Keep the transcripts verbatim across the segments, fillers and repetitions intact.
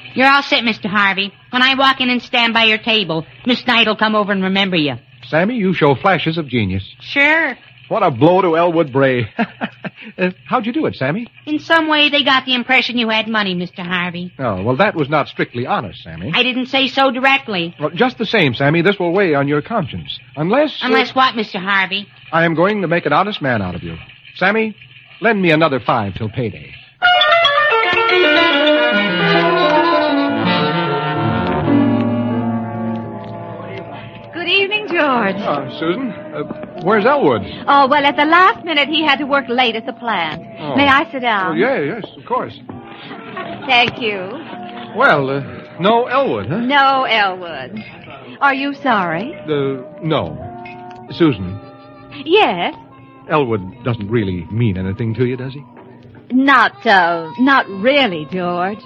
You're all set, Mister Harvey. When I walk in and stand by your table, Miss Knight will come over and remember you. Sammy, you show flashes of genius. Sure. What a blow to Elwood Bray. uh, how'd you do it, Sammy? In some way, they got the impression you had money, Mister Harvey. Oh, well, that was not strictly honest, Sammy. I didn't say so directly. Well, just the same, Sammy, this will weigh on your conscience. Unless... Unless uh, what, Mister Harvey? I am going to make an honest man out of you. Sammy, lend me another five till payday. Good evening, George. Oh, Susan, uh, where's Elwood? Oh, well, at the last minute, he had to work late at the plant. Oh. May I sit down? Oh, yeah, yes, of course. Thank you. Well, uh, no Elwood, huh? No, Elwood. Are you sorry? Uh, no. Susan, Yes. Elwood doesn't really mean anything to you, does he? Not, uh, not really, George.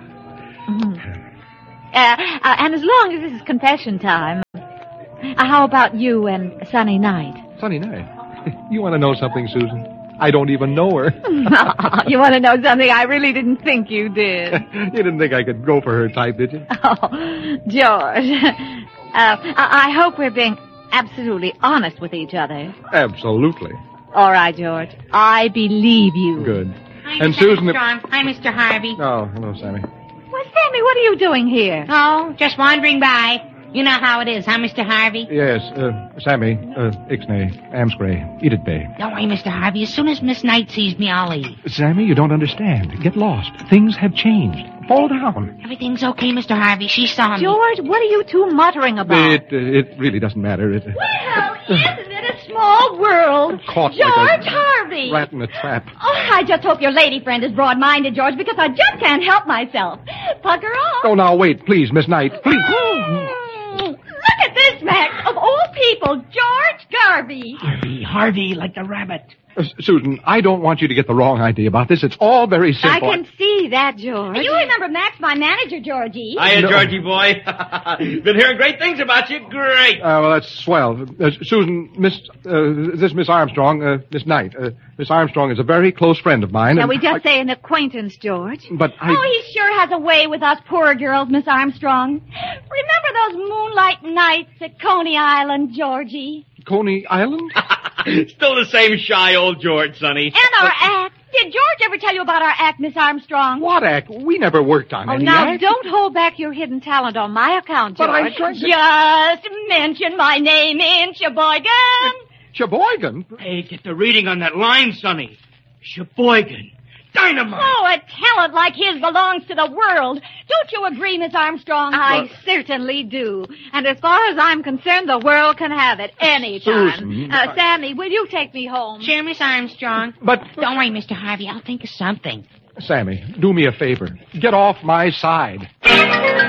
Mhm. uh, uh, and as long as this is confession time, uh, how about you and Sunny Night? Sunny night. You want to know something, Susan? I don't even know her. You want to know something? I really didn't think you did. You didn't think I could go for her type, did you? Oh, George. Uh, I-, I hope we're being absolutely honest with each other. Absolutely. All right, George. I believe you. Good. Hi, And Mister Susan... Armstrong. Hi, Mister Harvey. Oh, hello, Sammy. Well, Sammy, what are you doing here? Oh, just wandering by. You know how it is, huh, Mister Harvey? Yes, uh, Sammy, uh, Ixnay, Amscray, eat it, bay. Don't worry, Mister Harvey. As soon as Miss Knight sees me, I'll leave. Sammy, you don't understand. Get lost. Things have changed. Fall down. Everything's okay, Mister Harvey. She saw me. George, what are you two muttering about? It, uh, it really doesn't matter. It, uh, Well, isn't it a small world? Caught George like a Harvey. rat in a trap. Oh, I just hope your lady friend is broad-minded, George, because I just can't help myself. Pucker off. Oh, now, wait, please, Miss Knight, please. Mm, Look at this, Max. Of all people, George Garvey. Harvey, Harvey, like the rabbit. Uh, Susan, I don't want you to get the wrong idea about this. It's all very I simple. can see that, George. You remember Max, my manager, Georgie? Hiya, No. Georgie boy. Been hearing great things about you. Great. Uh, well, that's swell. Uh, Susan, Miss, uh, this Miss Armstrong, uh, Miss Knight. Uh, Miss Armstrong is a very close friend of mine. Now, and we just I- say an acquaintance, George. But I... Oh, he sure has a way with us poor girls, Miss Armstrong. Remember those moonlight nights at Coney Island, Georgie? Coney Island? Still the same shy old George, Sonny. And our act. Did George ever tell you about our act, Miss Armstrong? What act? We never worked on Oh, any now act. don't hold back your hidden talent on my account, George. But I'm trying to- Just mention my name in Sheboygan. Sheboygan? Hey, get the reading on that line, Sonny. Sheboygan. Dynamite. Oh, a talent like his belongs to the world. Don't you agree, Miss Armstrong? I certainly do. And as far as I'm concerned, the world can have it any time. Susan, Uh, I- Sammy, will you take me home? Sure, Miss Armstrong. But, Don't worry, Mister Harvey. I'll think of something. Sammy, do me a favor. Get off my side.